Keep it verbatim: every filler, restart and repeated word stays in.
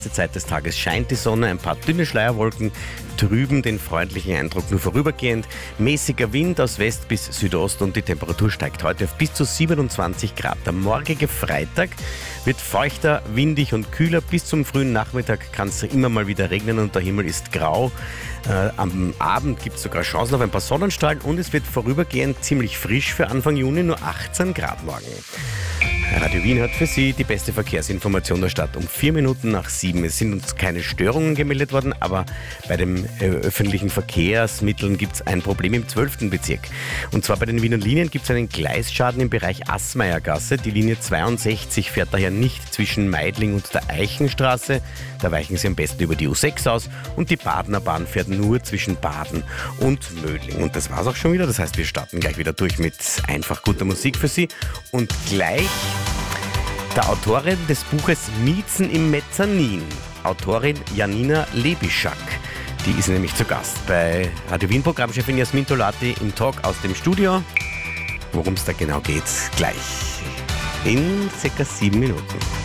Die Zeit des Tages scheint die Sonne, ein paar dünne Schleierwolken trüben den freundlichen Eindruck nur vorübergehend. Mäßiger Wind aus West bis Südost und die Temperatur steigt heute auf bis zu siebenundzwanzig Grad. Der morgige Freitag wird feuchter, windig und kühler. Bis zum frühen Nachmittag kann es immer mal wieder regnen und der Himmel ist grau. Äh, am Abend gibt es sogar Chancen auf ein paar Sonnenstrahlen und es wird vorübergehend ziemlich frisch für Anfang Juni, nur achtzehn Grad morgen. Radio Wien hat für Sie die beste Verkehrsinformation der Stadt um vier Minuten nach sieben. Es sind uns keine Störungen gemeldet worden, aber bei den äh, öffentlichen Verkehrsmitteln gibt es ein Problem im zwölften Bezirk. Und zwar bei den Wiener Linien gibt es einen Gleisschaden im Bereich Assmayergasse. Die Linie zweiundsechzig fährt daher nicht zwischen Meidling und der Eichenstraße. Da weichen Sie am besten über die U sechs aus und die Badener Bahn fährt nur zwischen Baden und Mödling. Und das war's auch schon wieder. Das heißt, wir starten gleich wieder durch mit einfach guter Musik für Sie. Und gleich der Autorin des Buches Miezen im Mezzanin, Autorin Janina Lebischak. Die ist nämlich zu Gast bei Radio Wien Programmchefin Jasmin Tolati im Talk aus dem Studio. Worum es da genau geht, gleich in circa sieben Minuten.